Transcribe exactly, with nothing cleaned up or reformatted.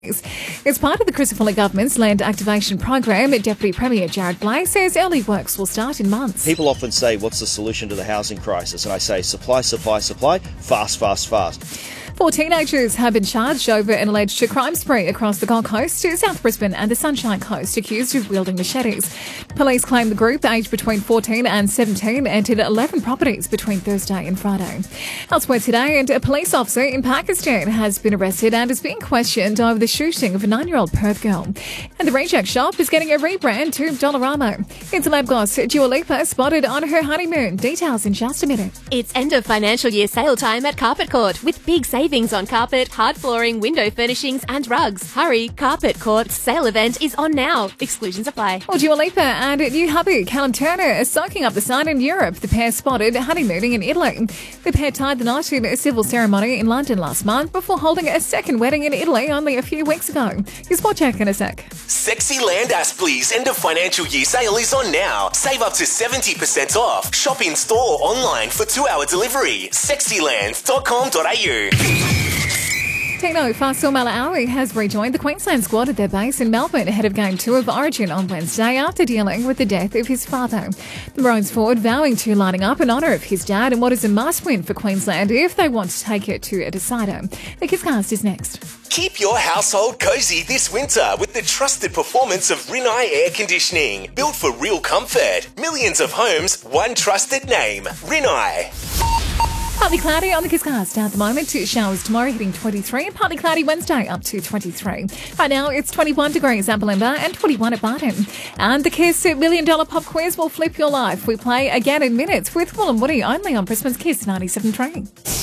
As part of the Crucifoli government's land activation program, Deputy Premier Jarrod Bleij says early works will start in months. People often say, what's the solution to the housing crisis? And I say, supply, supply, supply, fast, fast, fast. Four teenagers have been charged over an alleged crime spree across the Gold Coast, South Brisbane and the Sunshine Coast, accused of wielding machetes. Police claim the group, aged between fourteen and seventeen, entered eleven properties between Thursday and Friday. Elsewhere today, and a police officer in Pakistan has been arrested and is being questioned over the shooting of a nine-year-old Perth girl. And the Reject Shop is getting a rebrand to Dollarama. It's lab gloss Dua Lipa spotted on her honeymoon. Details in just a minute. It's end of financial year sale time at Carpet Court with big savings on carpet, hard flooring, window furnishings and rugs. Hurry, Carpet Court's sale event is on now. Exclusions apply. Well, Dua Lipa and new hubby Callum Turner are soaking up the sun in Europe. The pair spotted honeymooning in Italy. The pair tied the knot in a civil ceremony in London last month before holding a second wedding in Italy only a few weeks ago. Here's Spot Check in a sec. Sexy Land Aspley's end of financial year sale is on now. Save up to seventy percent off. Shop in store or online for two-hour delivery. sexy land dot com dot a u. Tino Fasil Malawi has rejoined the Queensland squad at their base in Melbourne ahead of Game two of Origin on Wednesday after dealing with the death of his father. The Maroons forward vowing to lining up in honour of his dad in what is a must-win for Queensland if they want to take it to a decider. The Kisscast is next. Keep your household cosy this winter with the trusted performance of Rinnai Air Conditioning. Built for real comfort. Millions of homes, one trusted name. Rinnai. Partly cloudy on the Kisscast at the moment. Showers tomorrow hitting twenty-three and partly cloudy Wednesday up to twenty-three. Right now it's twenty-one degrees at Bulimba and twenty-one at Barton. And the Kiss Million Dollar Pop Quiz will flip your life. We play again in minutes with Will and Woody only on Brisbane's Kiss ninety-seven point three.